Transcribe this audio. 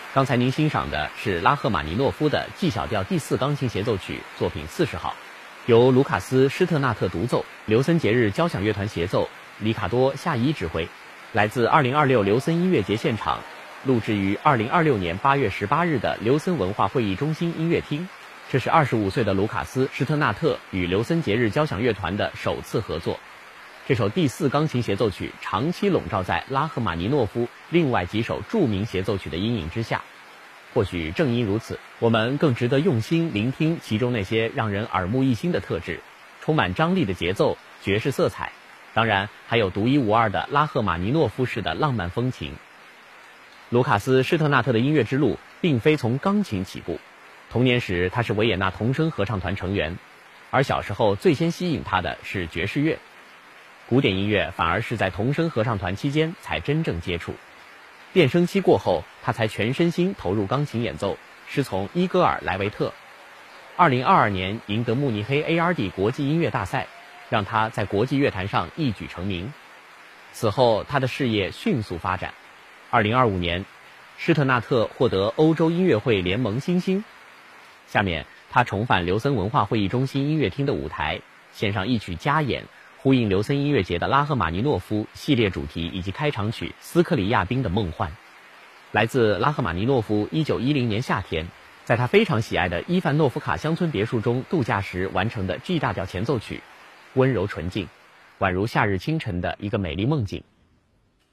刚才您欣赏的是拉赫玛尼诺夫的 G 小调第4钢琴协奏曲作品40号，由卢卡斯·施特纳特独奏，刘森节日交响乐团协奏，里卡多·夏伊指挥，来自2026刘森音乐节现场，录制于2026年8月18日的刘森文化会议中心音乐厅。这是25岁的卢卡斯·施特纳特与刘森节日交响乐团的首次合作。这首第4钢琴协奏曲长期笼罩在拉赫玛尼诺夫另外几首著名协奏曲的阴影之下。或许正因如此，我们更值得用心聆听其中那些让人耳目一新的特质，充满张力的节奏、爵士色彩，当然还有独一无二的拉赫玛尼诺夫式的浪漫风情。卢卡斯·施特纳特的音乐之路并非从钢琴起步，童年时他是维也纳童声合唱团成员，而小时候最先吸引他的是爵士乐。古典音乐反而是在童声合唱团期间才真正接触，变声期过后，他才全身心投入钢琴演奏，师从伊戈尔·莱维特。2022年赢得慕尼黑 ARD 国际音乐大赛，让他在国际乐坛上一举成名。此后，他的事业迅速发展。2025年，施特纳特获得欧洲音乐会联盟新星。下面，他重返刘森文化会议中心音乐厅的舞台，献上一曲佳演，呼应刘森音乐节的拉赫玛尼诺夫系列主题以及开场曲斯克里亚宾的梦幻。来自拉赫玛尼诺夫1910年夏天，在他非常喜爱的伊凡诺夫卡乡村别墅中度假时完成的 G 大调前奏曲，温柔纯净，宛如夏日清晨的一个美丽梦境。